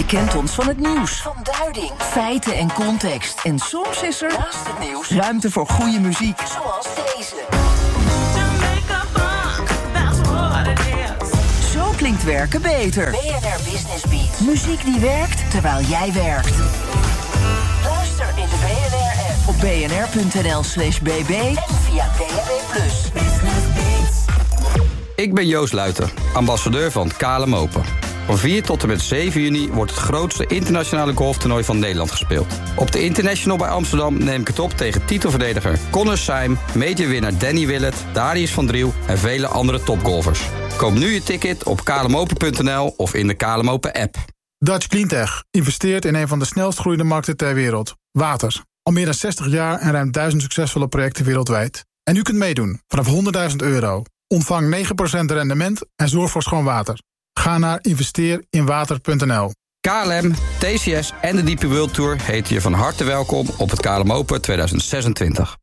Je kent ons van het nieuws, van duiding, feiten en context. En soms is er, naast het nieuws, ruimte voor goede muziek. Zoals deze. Zo klinkt werken beter. BNR Business Beat. Muziek die werkt terwijl jij werkt. Luister in de BNR-app op bnr.nl/bb en via DAB+. Ik ben Joost Luiter, ambassadeur van KLM Open. Van 4 tot en met 7 juni wordt het grootste internationale golftoernooi van Nederland gespeeld. Op de International bij Amsterdam neem ik het op tegen titelverdediger Connor Syme, majorwinnaar Danny Willett, Darius van Driel en vele andere topgolfers. Koop nu je ticket op klmopen.nl of in de KLM Open app. Dutch Cleantech investeert in een van de snelst groeiende markten ter wereld. Water. Al meer dan 60 jaar en ruim 1000 succesvolle projecten wereldwijd. En u kunt meedoen vanaf €100.000. Ontvang 9% rendement en zorg voor schoon water. Ga naar investeerinwater.nl. KLM, TCS en de DP World Tour heten je van harte welkom op het KLM Open 2026.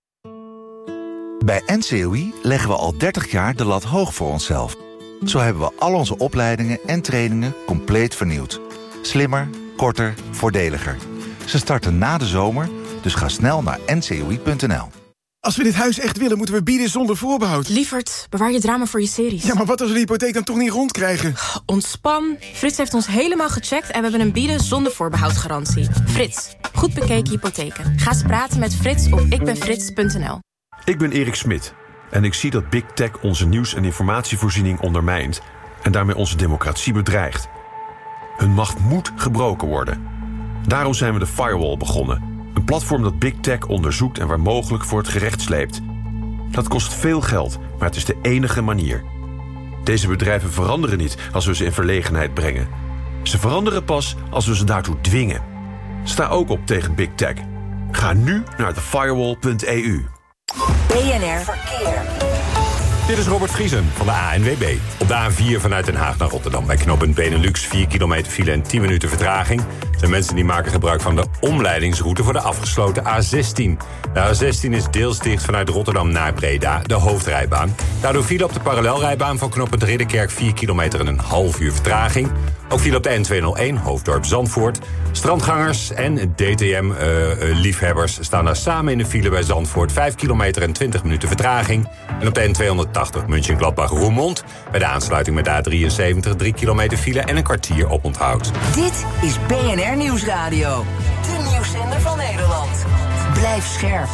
Bij NCOI leggen we al 30 jaar de lat hoog voor onszelf. Zo hebben we al onze opleidingen en trainingen compleet vernieuwd. Slimmer, korter, voordeliger. Ze starten na de zomer, dus ga snel naar ncoi.nl. Als we dit huis echt willen, moeten we bieden zonder voorbehoud. Lievert, bewaar je drama voor je series. Ja, maar wat als we de hypotheek dan toch niet rondkrijgen? Ontspan. Frits heeft ons helemaal gecheckt en we hebben een bieden zonder voorbehoud garantie. Frits, goed bekeken hypotheken. Ga eens praten met Frits op ikbenfrits.nl. Ik ben Erik Smit en ik zie dat Big Tech onze nieuws- en informatievoorziening ondermijnt en daarmee onze democratie bedreigt. Hun macht moet gebroken worden. Daarom zijn we de Firewall begonnen. Een platform dat Big Tech onderzoekt en waar mogelijk voor het gerecht sleept. Dat kost veel geld, maar het is de enige manier. Deze bedrijven veranderen niet als we ze in verlegenheid brengen. Ze veranderen pas als we ze daartoe dwingen. Sta ook op tegen Big Tech. Ga nu naar thefirewall.eu. BNR Verkeer. Dit is Robert Vriesen van de ANWB. Op de A4 vanuit Den Haag naar Rotterdam bij knooppunt Benelux 4 kilometer file en 10 minuten vertraging. Er zijn mensen die maken gebruik van de omleidingsroute voor de afgesloten A16. De A16 is deels dicht vanuit Rotterdam naar Breda, de hoofdrijbaan. Daardoor file op de parallelrijbaan van knooppunt Ridderkerk 4 kilometer en een half uur vertraging. Ook file op de N201 Hoofddorp Zandvoort. Strandgangers en DTM-liefhebbers staan daar samen in de file bij Zandvoort. 5 kilometer en 20 minuten vertraging. En op de N280 München-Gladbach-Roermond bij de aansluiting met de A73 3 kilometer file en een kwartier op onthoud. Dit is BNR Nieuwsradio. De nieuwszender van Nederland. Blijf scherp.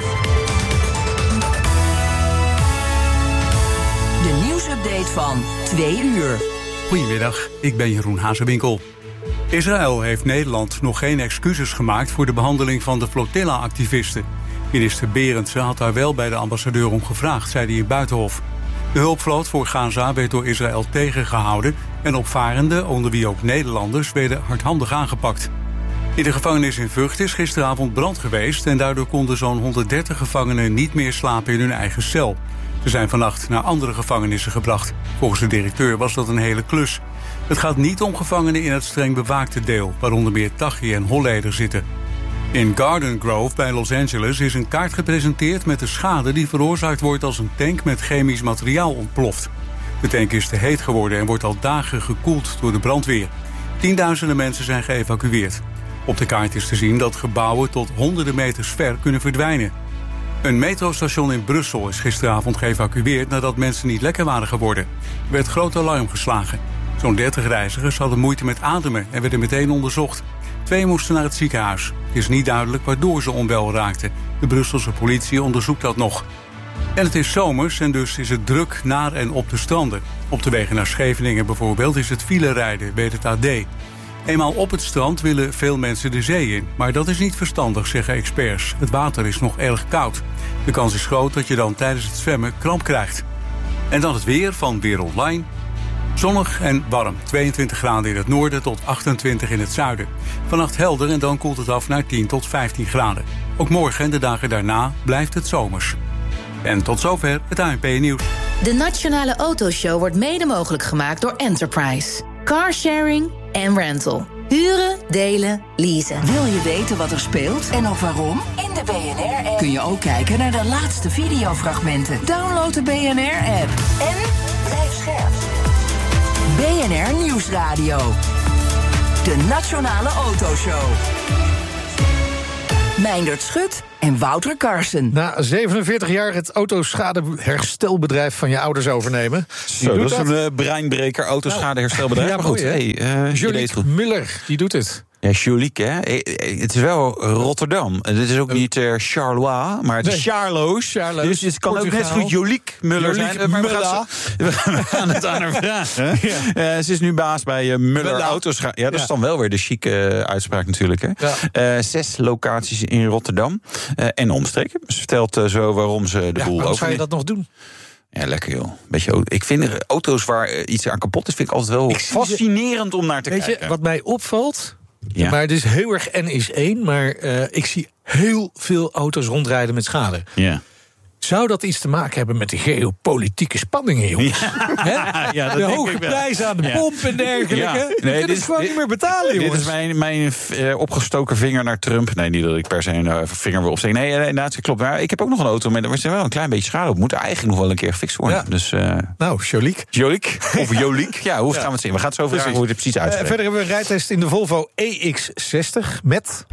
De nieuwsupdate van 2 uur. Goedemiddag, ik ben Jeroen Hazewinkel. Israël heeft Nederland nog geen excuses gemaakt voor de behandeling van de flotilla-activisten. Minister Berendsen had daar wel bij de ambassadeur om gevraagd, zei hij in Buitenhof. De hulpvloot voor Gaza werd door Israël tegengehouden en opvarenden, onder wie ook Nederlanders, werden hardhandig aangepakt. In de gevangenis in Vught is gisteravond brand geweest en daardoor konden zo'n 130 gevangenen niet meer slapen in hun eigen cel. Ze zijn vannacht naar andere gevangenissen gebracht. Volgens de directeur was dat een hele klus. Het gaat niet om gevangenen in het streng bewaakte deel, waaronder meer Taghi en Holleder zitten. In Garden Grove bij Los Angeles is een kaart gepresenteerd met de schade die veroorzaakt wordt als een tank met chemisch materiaal ontploft. De tank is te heet geworden en wordt al dagen gekoeld door de brandweer. Tienduizenden mensen zijn geëvacueerd. Op de kaart is te zien dat gebouwen tot honderden meters ver kunnen verdwijnen. Een metrostation in Brussel is gisteravond geëvacueerd nadat mensen niet lekker waren geworden. Er werd groot alarm geslagen. Zo'n 30 reizigers hadden moeite met ademen en werden meteen onderzocht. 2 moesten naar het ziekenhuis. Het is niet duidelijk waardoor ze onwel raakten. De Brusselse politie onderzoekt dat nog. En het is zomers en dus is het druk naar en op de stranden. Op de wegen naar Scheveningen bijvoorbeeld is het filerijden, weet het AD. Eenmaal op het strand willen veel mensen de zee in. Maar dat is niet verstandig, zeggen experts. Het water is nog erg koud. De kans is groot dat je dan tijdens het zwemmen kramp krijgt. En dan het weer van Weer Online. Zonnig en warm. 22 graden in het noorden tot 28 in het zuiden. Vannacht helder en dan koelt het af naar 10 tot 15 graden. Ook morgen en de dagen daarna blijft het zomers. En tot zover het ANP-nieuws. De Nationale Autoshow wordt mede mogelijk gemaakt door Enterprise. Carsharing en rental. Huren, delen, leasen. Wil je weten wat er speelt en ook waarom? In de BNR-app kun je ook kijken naar de laatste videofragmenten. Download de BNR-app en blijf scherp. BNR Nieuwsradio. De Nationale Autoshow. Meindert Schut en Wouter Carson. Na 47 jaar het autoschadeherstelbedrijf van je ouders overnemen. Zo, dat is een breinbreker, autoschadeherstelbedrijf. Ja, maar goed, Joliek Muller, die doet het. Ja, Joliek, hè. Het is wel Rotterdam. Dit is ook niet Charleroi, maar het is Charloes. Dus het kan ook net zo goed Joliek Muller zijn. Maar we gaan het aan haar vragen. Ja. Ze is nu baas bij Muller Autoschade. Ja, dat is dan wel weer de chique uitspraak natuurlijk. Hè. Ja. 6 locaties in Rotterdam en omstreken. Ze vertelt zo waarom ze de boel over. Zou je dat nog doen? Ja, lekker joh. Ik vind auto's waar iets aan kapot is, vind ik altijd wel fascinerend om naar te kijken. Weet je, wat mij opvalt... Ja. Maar het is heel erg N is 1, maar ik zie heel veel auto's rondrijden met schade. Ja. Zou dat iets te maken hebben met de geopolitieke spanningen, jongens? Ja, de hoge prijzen aan de pomp en dergelijke. Ja. Nee, dit is gewoon niet meer betalen, jongens. Dit is mijn opgestoken vinger naar Trump. Nee, niet dat ik per se een vinger wil opsteken. Nee, inderdaad, klopt. Maar ik heb ook nog een auto met er wel een klein beetje schade op. Moet eigenlijk nog wel een keer gefixt worden. Ja. Dus, Joliek. Joliek of Joliek. Ja, hoe gaan we het zien? We gaan het zo vragen hoe het er precies uitspreekt. Verder hebben we een rijtest in de Volvo EX60 met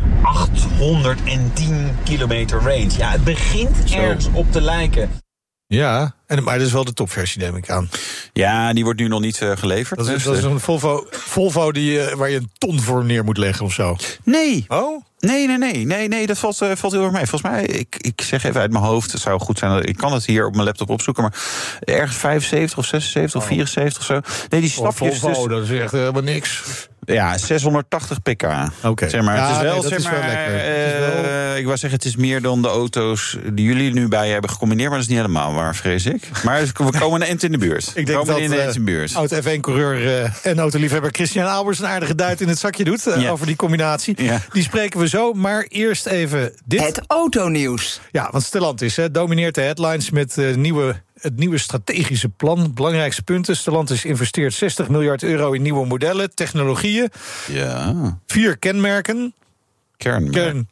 810 kilometer range. Ja, het begint ergens op te lijken. Ja, maar dat is wel de topversie, neem ik aan. Ja, die wordt nu nog niet geleverd. Dat is een Volvo waar je een ton voor neer moet leggen of zo. Nee. Oh? Nee, dat valt heel erg mee. Volgens mij, ik zeg even uit mijn hoofd, het zou goed zijn, ik kan het hier op mijn laptop opzoeken, maar ergens 75 of 76 of 74 of zo. Nee, die stapjes. Volvo, dat is echt helemaal niks. Ja, 680 pk. Oké. Zeg maar, het is wel, dat is wel lekker. Ik wou zeggen, het is meer dan de auto's die jullie nu bij hebben gecombineerd, maar dat is niet helemaal waar, vrees ik. Maar we komen een eind in de buurt. Ik denk dat oud-F1-coureur en autoliefhebber Christian Albers een aardige duit in het zakje doet over die combinatie. Ja. Die spreken we zo, maar eerst even dit. Het autonieuws. Ja, want Stellantis domineert de headlines met het nieuwe strategische plan. Belangrijkste punten. Stellantis investeert 60 miljard euro in nieuwe modellen, technologieën. Ja. 4 kenmerken. Kernmerken.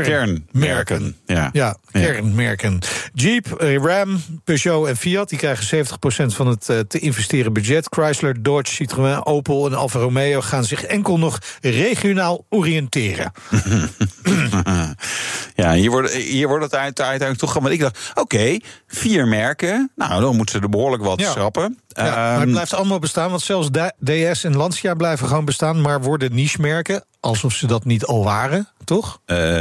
Ja, kernmerken. Jeep, Ram, Peugeot en Fiat die krijgen 70% van het te investeren budget. Chrysler, Dodge, Citroën, Opel en Alfa Romeo gaan zich enkel nog regionaal oriënteren. Ja, hier wordt het uiteindelijk toch gewoon. Ik dacht, oké, 4 merken. Nou, dan moeten ze er behoorlijk wat schrappen. Ja, maar het blijft allemaal bestaan, want zelfs DS en Lancia blijven gewoon bestaan, maar worden niche-merken, alsof ze dat niet al waren, toch?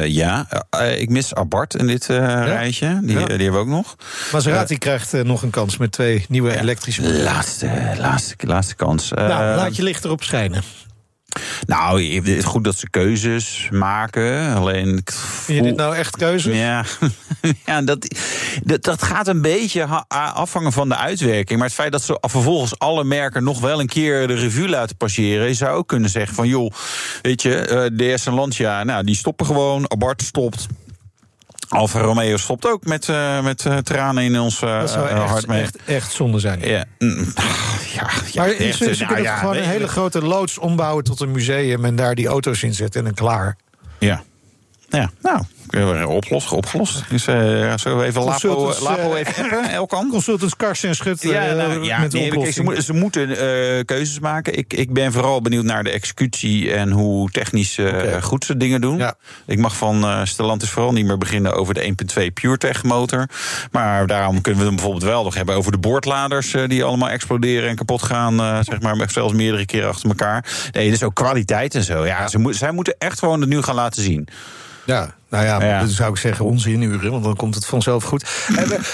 Ik mis Abarth in dit rijtje. Die hebben we ook nog. Maserati krijgt nog een kans met 2 nieuwe elektrische modellen. Laatste kans. Laat je licht erop schijnen. Nou, het is goed dat ze keuzes maken. Alleen, vind je dit nou echt keuzes? Ja, dat gaat een beetje afhangen van de uitwerking. Maar het feit dat ze vervolgens alle merken nog wel een keer de revue laten passeren, je zou ook kunnen zeggen van, joh, weet je, DS en Lancia, nou, die stoppen gewoon. Abarth stopt. Alfa Romeo stopt ook met tranen in ons hart mee. Echt zonde zijn. Ja. Maar ze kunnen gewoon een hele grote loods ombouwen tot een museum en daar die auto's in zetten en klaar. Ja, nou, opgelost. Dus zullen we even Lapo even appen, Elkan? Consultants Karsten en Schut met oplossing. Ze moeten keuzes maken. Ik ben vooral benieuwd naar de executie en hoe technisch goed ze dingen doen. Ja. Ik mag van Stellantis vooral niet meer beginnen over de 1.2 PureTech motor. Maar daarom kunnen we het bijvoorbeeld wel nog hebben over de boordladers die allemaal exploderen en kapot gaan, zeg maar, zelfs meerdere keren achter elkaar. Nee, dus ook kwaliteit en zo. Ja, zij moeten echt gewoon het nu gaan laten zien. Ja, nou ja, dat zou ik zeggen onzinuren, want dan komt het vanzelf goed.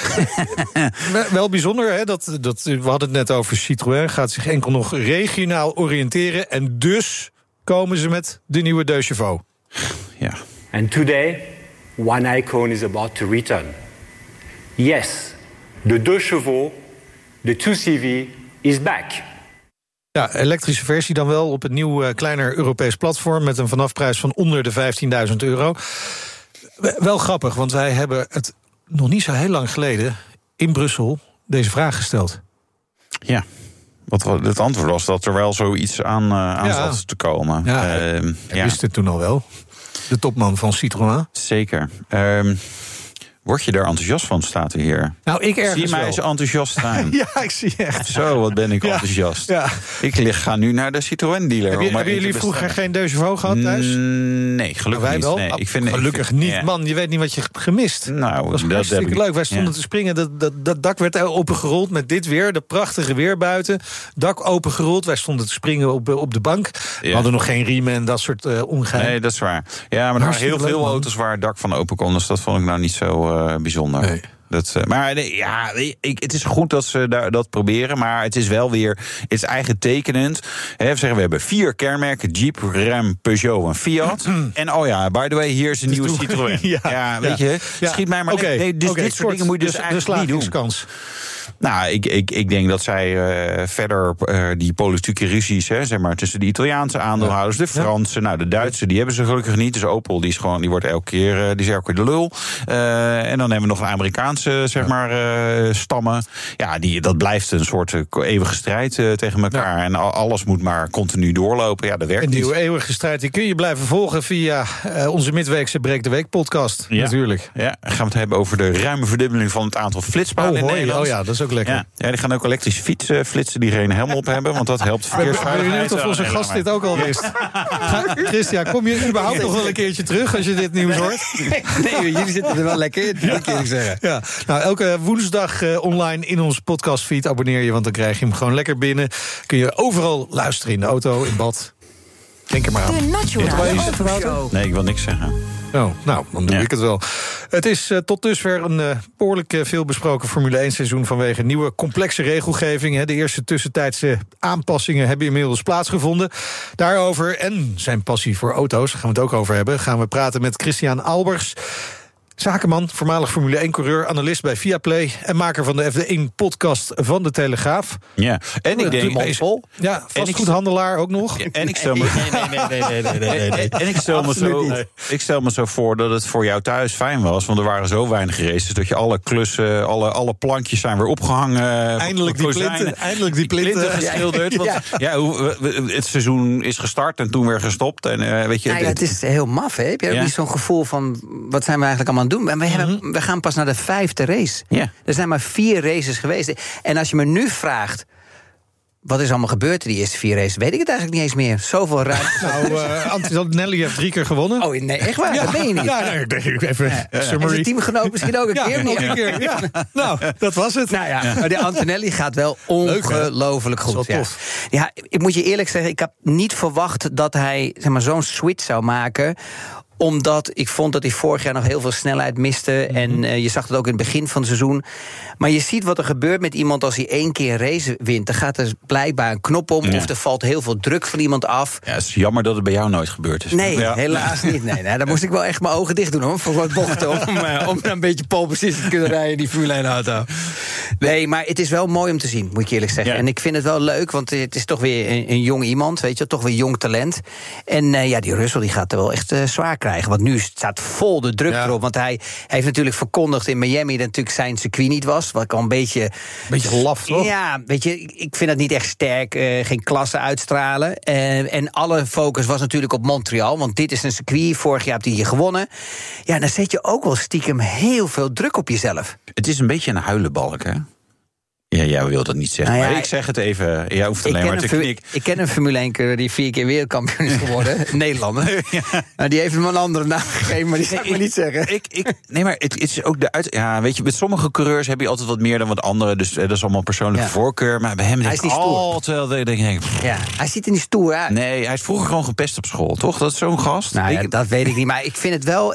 Wel bijzonder, hè, dat we hadden het net over Citroën, gaat zich enkel nog regionaal oriënteren en dus komen ze met de nieuwe Deux Chevaux. Ja. And today, one icon is about to return. Yes, de Deux Chevaux, de 2CV is back. Ja, elektrische versie dan wel op het nieuw kleiner Europees platform met een vanafprijs van onder de €15.000. Wel grappig, want wij hebben het nog niet zo heel lang geleden in Brussel deze vraag gesteld. Ja, het antwoord was dat er wel zoiets aan zat te komen. Ja, wist het toen al wel. De topman van Citroën. Zeker. Word je daar enthousiast van, staat er hier. Nou, ik ergens zie mij wel. eens enthousiast zijn. Ja, ik zie echt. Zo, wat ben ik enthousiast. Ja. Ik ga nu naar de Citroën-dealer. Hebben jullie vroeger geen Deux Chevaux gehad thuis? Nee, gelukkig niet. Wel? Nee, Gelukkig niet, man. Je weet niet wat je gemist. Nou, dat was hartstikke leuk. Wij stonden te springen. Dat dak werd opengerold met dit weer. De prachtige weer buiten. Dak opengerold. Wij stonden te springen op de bank. We hadden nog geen riemen en dat soort ongein. Nee, dat is waar. Ja, maar er waren heel veel auto's waar het dak van open kon. Dus dat vond ik nou niet zo bijzonder. Nee. Maar het is goed dat ze dat proberen. Maar het is wel weer iets eigen tekenend. We hebben 4 kenmerken: Jeep, Ram, Peugeot en Fiat. En by the way, hier is een nieuwe Citroën. Weet je, schiet mij maar. Dit soort dingen moet je dus eigenlijk niet doen. Nou, ik denk dat zij verder die politieke ruzies, zeg maar, tussen de Italiaanse aandeelhouders, de Fransen, de Duitsers, die hebben ze gelukkig niet. Dus Opel, die wordt elke keer de lul. En dan hebben we nog een Amerikaanse, stammen. Ja, dat blijft een soort eeuwige strijd tegen elkaar. Ja. En alles moet maar continu doorlopen. Ja, dat werkt niet. Een nieuwe eeuwige strijd, die kun je blijven volgen via onze midweekse Breek de Week podcast. Ja. Natuurlijk. Ja, gaan we het hebben over de ruime verdubbeling van het aantal flitspalen in Nederland. Oh ja, dat is ook lekker. Ja, die gaan ook elektrische fietsen flitsen die geen helm op hebben, want dat helpt verkeersveiligheid. Ik ben benieuwd of onze gast dit ook al wist. Christian, kom je überhaupt nog wel een keertje terug als je dit nieuws hoort? Nee, jullie zitten er wel lekker in, dat kan ik zeggen. Ja. Nou, elke woensdag online in onze podcastfeed abonneer je, want dan krijg je hem gewoon lekker binnen. Kun je overal luisteren, in de auto, in bad. Denk er maar aan. De Nationale Autoshow. Nee, ik wil niks zeggen. Oh, nou, dan doe ik het wel. Het is tot dusver een behoorlijk veel besproken Formule 1 seizoen vanwege nieuwe complexe regelgeving. De eerste tussentijdse aanpassingen hebben inmiddels plaatsgevonden. Daarover en zijn passie voor auto's, daar gaan we het ook over hebben, gaan we praten met Christian Albers. Zakenman, voormalig Formule 1-coureur, analist bij Viaplay en maker van de F1-podcast van de Telegraaf. Ja, en ik denk... Ja, vastgoedhandelaar ook nog. Ja, en ik stel me... Nee. En ik stel me zo voor dat het voor jou thuis fijn was, want er waren zo weinig races dat je alle klussen, alle plankjes zijn weer opgehangen. Eindelijk die plinten geschilderd. Het seizoen is gestart en toen weer gestopt. En, weet je, het is heel maf, hè? Heb je ook niet zo'n gevoel van, wat zijn we eigenlijk allemaal doen? We gaan pas naar de 5e race. Ja. Er zijn maar 4 races geweest. En als je me nu vraagt, wat is allemaal gebeurd in die eerste 4 races, weet ik het eigenlijk niet eens meer. Zoveel ruimte. Antonelli heeft 3 keer gewonnen. Oh, nee, echt waar? Dat ben je niet. Ja, even summary. En zijn teamgenoot misschien ook een keer. Nog een keer. Ja. Nou, dat was het. Nou ja, maar de Antonelli gaat wel ongelooflijk goed. Ja, ik moet je eerlijk zeggen, ik heb niet verwacht dat hij zo'n switch zou maken, omdat ik vond dat hij vorig jaar nog heel veel snelheid miste. En je zag het ook in het begin van het seizoen. Maar je ziet wat er gebeurt met iemand als hij 1 keer een race wint. Dan gaat er blijkbaar een knop om, of er valt heel veel druk van iemand af. Ja, het is jammer dat het bij jou nooit gebeurd is. Nee, helaas niet. Nee, dan moest ik wel echt mijn ogen dicht doen, hoor, voor wat bochten, om een beetje pole position te kunnen rijden in die Formule 1-auto. Nee, maar het is wel mooi om te zien, moet ik eerlijk zeggen. Ja. En ik vind het wel leuk, want het is toch weer een jong iemand, weet je, toch weer jong talent. En die Russell die gaat er wel echt zwaar krijgen. Want nu staat vol de druk erop. Want hij heeft natuurlijk verkondigd in Miami dat natuurlijk zijn circuit niet was. Wat al een beetje laf, toch? Ja, weet je, ik vind dat niet echt sterk. Geen klasse uitstralen. En alle focus was natuurlijk op Montreal. Want dit is een circuit. Vorig jaar heb je hier gewonnen. Ja, dan zet je ook wel stiekem heel veel druk op jezelf. Het is een beetje een huilenbalk, hè? Ja, jij wil dat niet zeggen, maar ik zeg het even. Jij hoeft alleen maar te knikken. Ik ken een Formule 1-coureur die 4 keer wereldkampioen is geworden. Nederlander. Nou, die heeft hem een andere naam gegeven, maar die ga ik maar niet zeggen. Nee, maar het is ook weet je, met sommige coureurs heb je altijd wat meer dan wat anderen. Dus dat is allemaal persoonlijke voorkeur. Maar bij hem hij is niet stoer. Hij ziet er niet stoer uit. Nee, hij is vroeger gewoon gepest op school, toch? Dat is zo'n gast. Nou, dat weet ik niet. Maar ik vind het wel.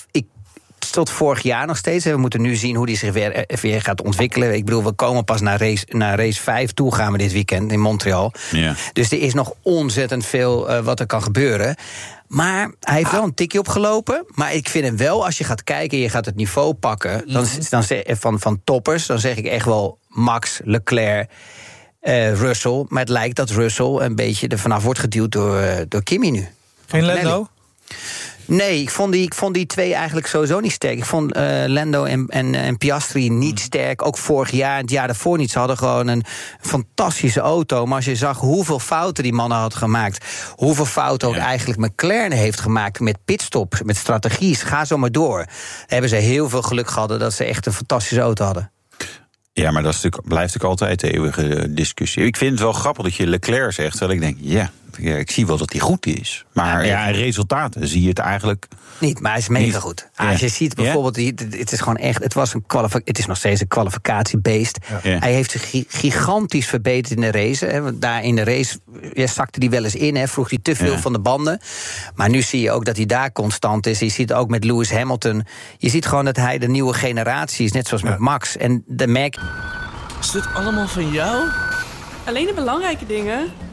Tot vorig jaar nog steeds. We moeten nu zien hoe die zich weer gaat ontwikkelen. Ik bedoel, we komen pas naar race 5 toe gaan we dit weekend in Montreal. Ja. Dus er is nog ontzettend veel wat er kan gebeuren. Maar hij heeft wel een tikje opgelopen. Maar ik vind hem wel, als je gaat kijken en je gaat het niveau pakken van toppers, dan zeg ik echt wel Max, Leclerc, Russell. Maar het lijkt dat Russell een beetje er vanaf wordt geduwd door Kimi nu. Geen Lando? Nee, ik vond die twee eigenlijk sowieso niet sterk. Ik vond Lando en Piastri niet sterk. Ook vorig jaar en het jaar daarvoor niet. Ze hadden gewoon een fantastische auto. Maar als je zag hoeveel fouten die mannen hadden gemaakt... hoeveel fouten ook eigenlijk McLaren heeft gemaakt... met pitstops, met strategie, ga zo maar door. Hebben ze heel veel geluk gehad dat ze echt een fantastische auto hadden. Ja, maar dat blijft natuurlijk altijd de eeuwige discussie. Ik vind het wel grappig dat je Leclerc zegt, terwijl ik denk, ja, ik zie wel dat hij goed is. Maar resultaten zie je het eigenlijk niet. Maar hij is mega goed. Als je ziet bijvoorbeeld, het is gewoon echt, het is nog steeds een kwalificatiebeest. Ja. Hij heeft zich gigantisch verbeterd in de race. Hè. Daar in de race zakte hij wel eens in, vroeg hij te veel van de banden. Maar nu zie je ook dat hij daar constant is. Je ziet het ook met Lewis Hamilton. Je ziet gewoon dat hij de nieuwe generatie is, net zoals met Max. En de merk... Is dit allemaal van jou? Alleen de belangrijke dingen.